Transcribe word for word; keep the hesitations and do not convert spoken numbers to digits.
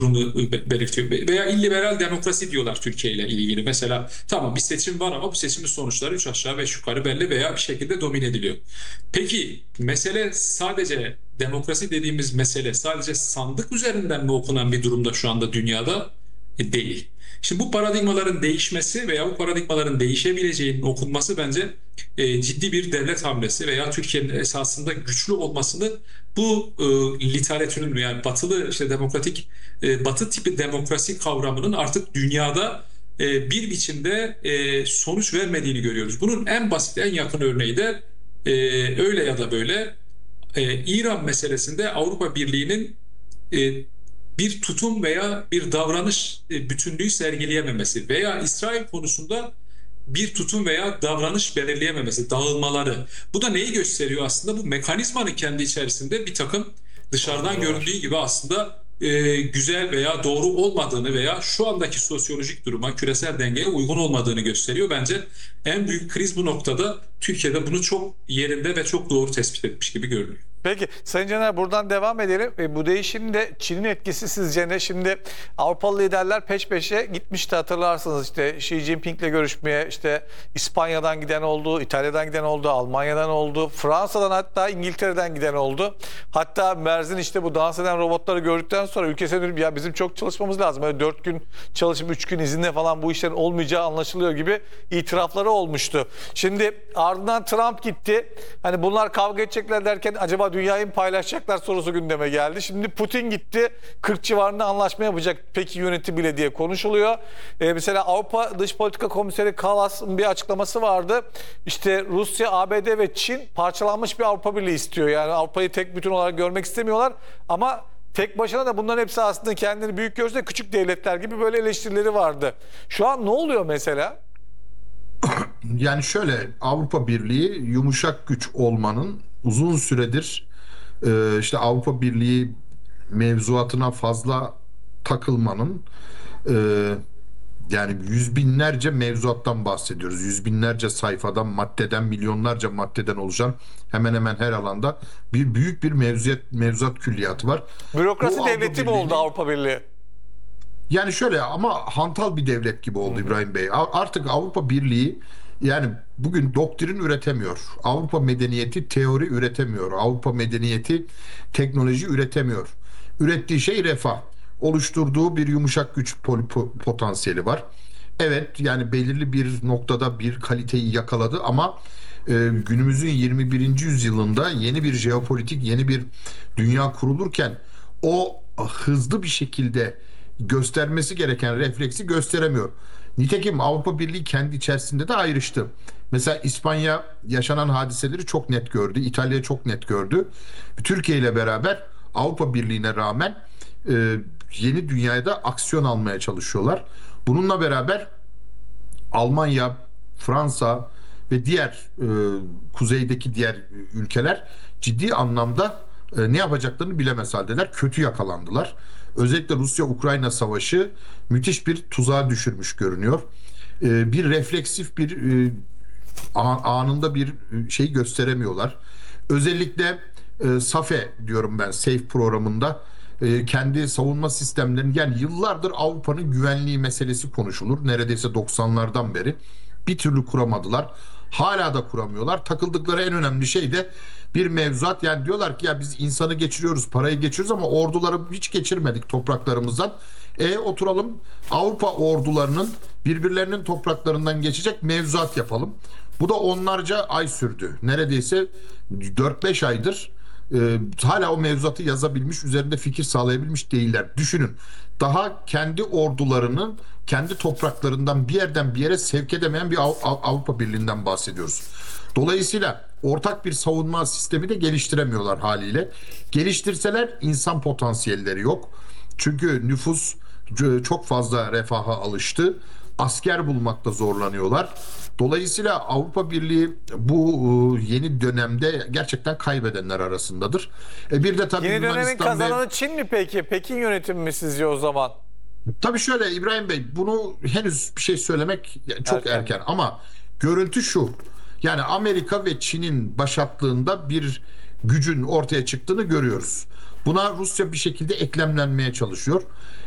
belirtiyor. Veya illiberal demokrasi diyorlar Türkiye ile ilgili. Mesela tamam bir seçim var ama bu seçimin sonuçları üç aşağı beş yukarı belli veya bir şekilde domine ediliyor. Peki mesele sadece demokrasi dediğimiz mesele sadece sandık üzerinden mi okunan bir durumda şu anda dünyada? E, değil. Şimdi bu paradigmaların değişmesi veya bu paradigmaların değişebileceğinin okunması bence e, ciddi bir devlet hamlesi veya Türkiye'nin esasında güçlü olmasını bu e, literatürün yani batılı işte demokratik e, batı tipi demokrasi kavramının artık dünyada e, bir biçimde e, sonuç vermediğini görüyoruz. Bunun en basit en yakın örneği de e, öyle ya da böyle e, İran meselesinde Avrupa Birliği'nin e, bir tutum veya bir davranış e, bütünlüğü sergileyememesi veya İsrail konusunda bir tutum veya davranış belirleyememesi, dağılmaları. Bu da neyi gösteriyor aslında? Bu mekanizmanın kendi içerisinde bir takım dışarıdan göründüğü gibi aslında e, güzel veya doğru olmadığını veya şu andaki sosyolojik duruma, küresel dengeye uygun olmadığını gösteriyor. Bence en büyük kriz bu noktada. Türkiye'de bunu çok yerinde ve çok doğru tespit etmiş gibi görünüyor. Peki Sayın Caner buradan devam edelim. E, bu değişimde Çin'in etkisi sizce ne? Şimdi Avrupalı liderler peş peşe gitmişti hatırlarsınız işte Xi Jinping'le görüşmeye, işte İspanya'dan giden oldu, İtalya'dan giden oldu, Almanya'dan oldu, Fransa'dan hatta İngiltere'den giden oldu. Hatta Merz'in işte bu dans eden robotları gördükten sonra ülkesine dönüp ya bizim çok çalışmamız lazım. Öyle dört gün çalışıp üç gün izinle falan bu işlerin olmayacağı anlaşılıyor gibi itirafları olmuştu. Şimdi ardından Trump gitti. Hani bunlar kavga edecekler derken acaba dünyayı mı paylaşacaklar sorusu gündeme geldi. Şimdi Putin gitti. kırk civarında anlaşma yapacak peki yönetimiyle diye konuşuluyor. Ee, mesela Avrupa Dış Politika Komiseri Kallas'ın bir açıklaması vardı. İşte Rusya, A B D ve Çin parçalanmış bir Avrupa Birliği istiyor. Yani Avrupa'yı tek bütün olarak görmek istemiyorlar. Ama tek başına da bunların hepsi aslında kendini büyük görse de küçük devletler gibi böyle eleştirileri vardı. Şu an ne oluyor mesela? Yani şöyle, Avrupa Birliği yumuşak güç olmanın uzun süredir e, işte Avrupa Birliği mevzuatına fazla takılmanın, e, yani yüz binlerce mevzuattan bahsediyoruz. Yüz binlerce sayfadan, maddeden, milyonlarca maddeden oluşan hemen hemen her alanda bir büyük bir mevzuat, mevzuat külliyatı var. Bürokrasi Bu devleti mi Avrupa oldu Birliği- Avrupa Birliği? Yani şöyle, ama hantal bir devlet gibi oldu İbrahim Bey. A- Artık Avrupa Birliği yani bugün doktrin üretemiyor. Avrupa medeniyeti teori üretemiyor. Avrupa medeniyeti teknoloji üretemiyor. Ürettiği şey refah. Oluşturduğu bir yumuşak güç pol- po- potansiyeli var. Evet, yani belirli bir noktada bir kaliteyi yakaladı ama e, günümüzün yirmi birinci yüzyılında yeni bir jeopolitik, yeni bir dünya kurulurken o hızlı bir şekilde göstermesi gereken refleksi gösteremiyor. Nitekim Avrupa Birliği kendi içerisinde de ayrıştı. Mesela İspanya yaşanan hadiseleri çok net gördü. İtalya çok net gördü. Türkiye ile beraber Avrupa Birliği'ne rağmen e, yeni dünyada aksiyon almaya çalışıyorlar. Bununla beraber Almanya, Fransa ve diğer e, kuzeydeki diğer ülkeler ciddi anlamda e, ne yapacaklarını bilemez haldeler. Kötü yakalandılar. Özellikle Rusya-Ukrayna savaşı müthiş bir tuzağa düşürmüş görünüyor. E, bir refleksif bir e, anında bir şey gösteremiyorlar. Özellikle e, SAFE diyorum ben, SAFE programında e, kendi savunma sistemlerini, yani yıllardır Avrupa'nın güvenliği meselesi konuşulur. Neredeyse doksanlardan beri bir türlü kuramadılar. Hala da kuramıyorlar. Takıldıkları en önemli şey de bir mevzuat. Yani diyorlar ki ya biz insanı geçiriyoruz, parayı geçiriyoruz ama orduları hiç geçirmedik topraklarımızdan. E oturalım Avrupa ordularının birbirlerinin topraklarından geçecek mevzuat yapalım. Bu da onlarca ay sürdü. Neredeyse dört beş aydır e, hala o mevzuatı yazabilmiş, üzerinde fikir sağlayabilmiş değiller. Düşünün. Daha kendi ordularının kendi topraklarından bir yerden bir yere sevk edemeyen bir Av- Av- Avrupa Birliği'nden bahsediyoruz. Dolayısıyla ortak bir savunma sistemi de geliştiremiyorlar haliyle. Geliştirseler insan potansiyelleri yok. Çünkü nüfus c- çok fazla refaha alıştı. Asker bulmakta zorlanıyorlar. Dolayısıyla Avrupa Birliği bu e, yeni dönemde gerçekten kaybedenler arasındadır. E bir de tabii Yeni dönemin Yunanistan kazananı ve Çin mi peki? Pekin yönetimi mi sizce o zaman? tabii şöyle İbrahim Bey, bunu henüz bir şey söylemek çok Erken. erken ama görüntü şu. Yani Amerika ve Çin'in başatlığında bir gücün ortaya çıktığını görüyoruz. Buna Rusya bir şekilde eklemlenmeye çalışıyor.